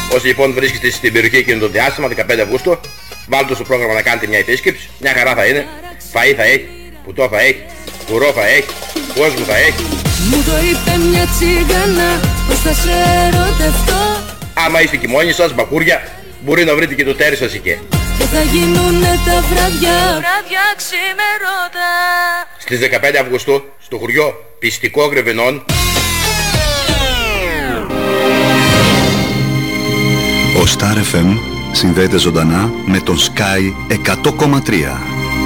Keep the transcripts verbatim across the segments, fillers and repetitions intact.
Όσοι λοιπόν βρίσκεστε στην περιοχή εκείνο το διάστημα, δεκαπέντε Αυγούστου, βάλτε στο πρόγραμμα να κάνετε μια επίσκεψη. Μια χαρά θα είναι. Φαΐ θα έχει, πουτό θα έχει, κουρό θα έχει, κόσμο θα έχει. Μου το είπε μια τσίγανα, πως θα σε ερωτευτώ. Άμα είστε και μόνοι σας, μπακούρια, μπορεί να βρείτε και το τέρι σας εκεί. Και θα γίνουνε τα βράδια, βράδια ξημερώτα. Στις δεκαπέντε Αυγούστου, στο χωριό Πιστικό Γρεβενών, ο Star εφ εμ συνδέεται ζωντανά με τον Sky εκατό κόμμα τρία.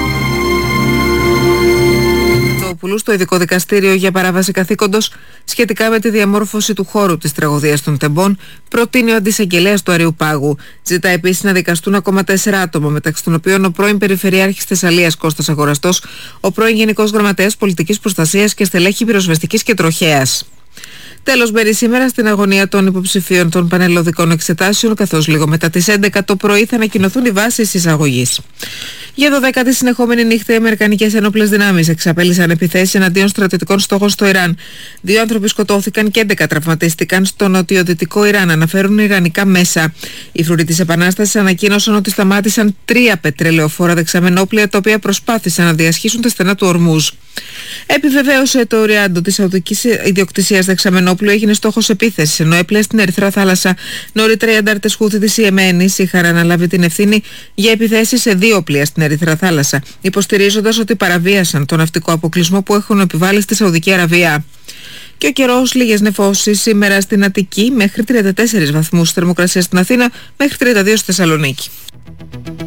Στο ειδικό δικαστήριο για παράβαση καθήκοντος σχετικά με τη διαμόρφωση του χώρου της τραγωδίας των Τεμπών προτείνει ο αντισαγγελέας του Αριουπάγου. Ζητά επίσης να δικαστούν ακόμα τέσσερα άτομα, μεταξύ των οποίων ο πρώην Περιφερειάρχης Θεσσαλίας Κώστας Αγοραστός, ο πρώην Γενικός Γραμματέας Πολιτικής Προστασίας και στελέχη πυροσβεστικής και τροχέας. Τέλος, μπαίνει σήμερα στην αγωνία των υποψηφίων των πανελλαδικών εξετάσεων, καθώς λίγο μετά τις έντεκα το πρωί θα ανακοινωθούν οι βάσεις εισαγωγής. Για δωδέκατη συνεχόμενη νύχτα, οι Αμερικανικές ενόπλες δυνάμεις εξαπέλυσαν επιθέσεις εναντίον στρατιωτικών στόχων στο Ιράν. Δύο άνθρωποι σκοτώθηκαν και έντεκα τραυματίστηκαν στο νοτιοδυτικό Ιράν, αναφέρουν ιρανικά μέσα. Οι φρουροί της Επανάστασης ανακοίνωσαν ότι σταμάτησαν τρία πετρελαιοφόρα δεξαμενόπλια, τα οποία προσπάθησαν να διασχίσουν τα στενά του Ορμούζ. Επιβεβαίωσε το Ριάντο της σαουδικής ιδιοκτησίας δεξαμενόπλου έγινε στόχος επίθεσης, ενώ έπλεε στην Ερυθρά Θάλασσα. Νωρίτερα οι αντάρτες Χούθη της Ιεμένης είχαν αναλάβει την ευθύνη για επιθέσεις σε δύο πλοία στην Ερυθρά Θάλασσα, υποστηρίζοντας ότι παραβίασαν τον ναυτικό αποκλεισμό που έχουν επιβάλει στη Σαουδική Αραβία. Και ο καιρός, λίγες νεφώσεις σήμερα στην Αττική, μέχρι τριάντα τέσσερις βαθμούς θερμοκρασία στην Αθήνα, μέχρι τριάντα δύο στη Θεσσαλονίκη.